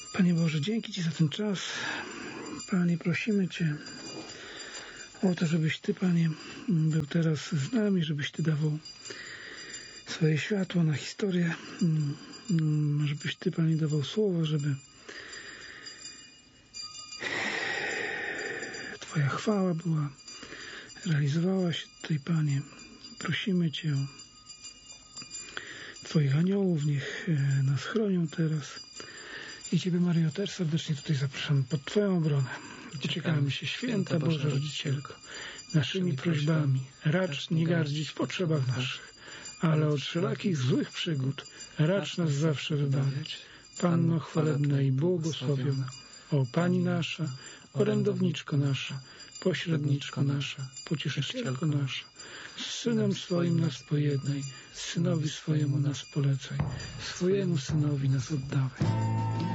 Panie Boże, dzięki Ci za ten czas. Panie, prosimy Cię o to, żebyś Ty, Panie, był teraz z nami, żebyś Ty dawał swoje światło na historię, żebyś Ty, Panie, dawał słowo, żeby Twoja chwała była, realizowała się tutaj, Panie. Prosimy Cię o Twoich aniołów, niech nas chronią teraz. I Ciebie, Maryjo, też serdecznie tutaj zapraszamy pod Twoją obronę. Uciekamy się, święta Boża Rodzicielko, naszymi prośbami, racz nie gardzić w potrzebach naszych, ale od wszelakich złych przygód racz nas zawsze wybawiać. Panno chwalebna i błogosławiona, o Pani nasza, orędowniczko nasza, pośredniczko nasza, pocieszycielko nasza, z Synem swoim nas pojednaj, Synowi swojemu nas polecaj, swojemu Synowi nas oddawaj.